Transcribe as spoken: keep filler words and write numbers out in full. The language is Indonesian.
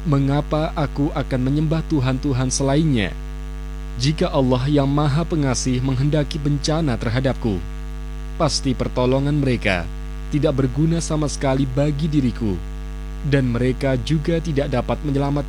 Mengapa aku akan menyembah Tuhan-Tuhan selainnya? Jika Allah yang Maha Pengasih menghendaki bencana terhadapku, pasti pertolongan mereka tidak berguna sama sekali bagi diriku, dan mereka juga tidak dapat menyelamatkan